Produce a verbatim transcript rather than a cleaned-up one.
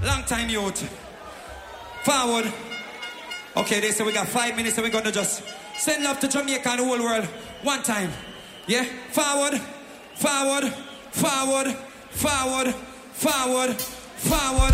Long time youth. Forward. Okay, they say we got five minutes and we're gonna just send love to Jamaica and the whole world. One time. Yeah? Forward. Forward. Forward. Forward. Forward. Forward.